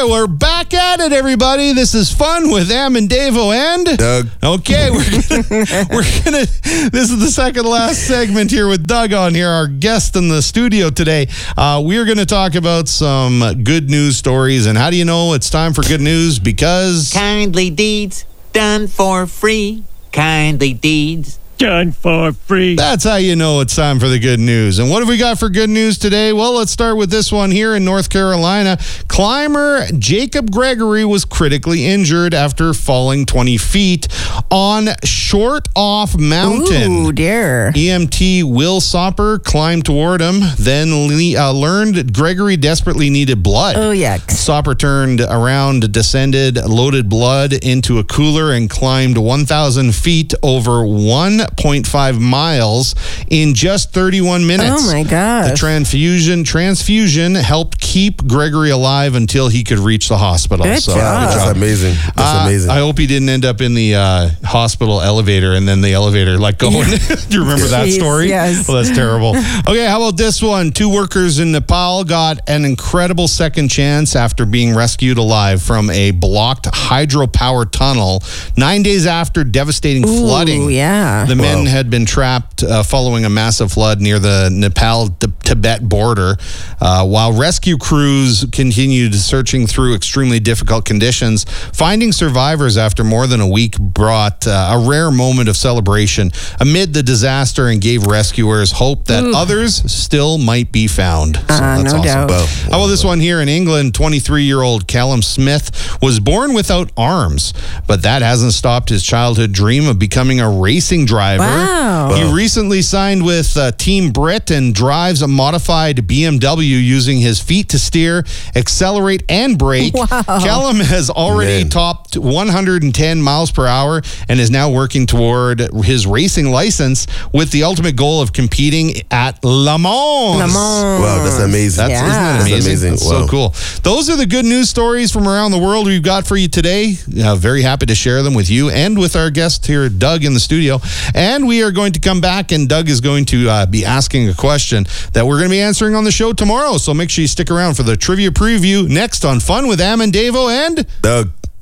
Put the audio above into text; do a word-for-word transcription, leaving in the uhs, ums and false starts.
we're back at it, everybody. This is Fun with Am and Davo and Doug. Okay, we're gonna, we're gonna. This is the second last segment here with Doug on here, our guest in the studio today. Uh, we are going to talk about some good news stories, and how do you know it's time for good news? Because kindly deeds done for free. Kindly deeds done for free. That's how you know it's time for the good news. And what have we got for good news today? Well, let's start with this one here in North Carolina. Climber Jacob Gregory was critically injured after falling twenty feet on Short Off Mountain. Ooh, dear. E M T Will Sopper climbed toward him, then le- uh, learned Gregory desperately needed blood. Oh, yuck. Sopper turned around, descended, loaded blood into a cooler, and climbed one thousand feet over one point five miles in just thirty-one minutes. Oh, my gosh. The transfusion transfusion helped keep Gregory alive until he could reach the hospital. Good so, job. That's amazing. That's uh, amazing. I hope he didn't end up in the uh, hospital elevator and then the elevator let go. Do you remember that Jeez, story? yes. Well, that's terrible. Okay, how about this one? Two workers in Nepal got an incredible second chance after being rescued alive from a blocked hydropower tunnel nine days after devastating Ooh, flooding. yeah. The men Wow. had been trapped uh, following a massive flood near the Nepal-Tibet border. Uh, while rescue crews continued searching through extremely difficult conditions, finding survivors after more than a week brought uh, a rare moment of celebration amid the disaster and gave rescuers hope that Ooh. others still might be found. So Uh, that's no awesome. doubt. Wow. How about this one here in England? twenty-three-year-old Callum Smith was born without arms, but that hasn't stopped his childhood dream of becoming a racing driver. Wow. He recently signed with uh, Team Brit and drives a modified B M W using his feet to steer, accelerate, and brake. Wow. Callum has already Man. topped one hundred ten miles per hour and is now working toward his racing license with the ultimate goal of competing at Le Mans. Le Mans. Wow, that's amazing. That's, Yeah. Isn't that That's amazing? amazing. That's Wow. so cool. Those are the good news stories from around the world we've got for you today. Uh, very happy to share them with you and with our guest here, Doug, in the studio. And we are going to come back, and Doug is going to uh, be asking a question that we're going to be answering on the show tomorrow. So make sure you stick around for the trivia preview next on Fun with Am and Davo and Doug.